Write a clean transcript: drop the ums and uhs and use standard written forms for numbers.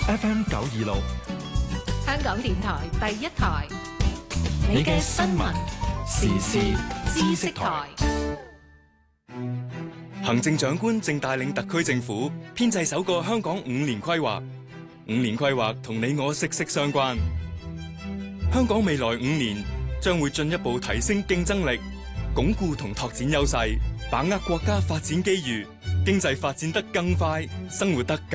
FM 926， 香港電台第一台，你嘅新聞時事知識台。 行政長官正帶領特區政府編製首個香港5年規劃。5年規劃同你我息息相關。香港未來5年將會進一步提升競爭力，鞏固同拓展優勢，把握國家發展機遇，經濟發展得更快，生活得更